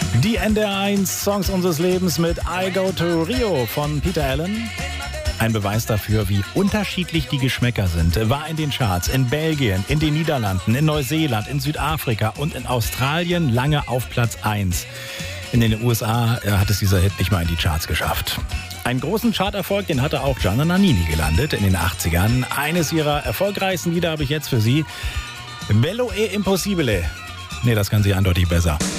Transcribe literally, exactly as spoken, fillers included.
Die N D R eins Songs unseres Lebens mit I Go to Rio von Peter Allen. Ein Beweis dafür, wie unterschiedlich die Geschmäcker sind, war in den Charts in Belgien, in den Niederlanden, in Neuseeland, in Südafrika und in Australien lange auf Platz eins. In den U S A hat es dieser Hit nicht mal in die Charts geschafft. Einen großen Charterfolg, den hatte auch Gianna Nannini gelandet in den achtzigern. Eines ihrer erfolgreichsten Lieder habe ich jetzt für Sie. Bello e Impossibile. Nee, das kann sie eindeutig besser.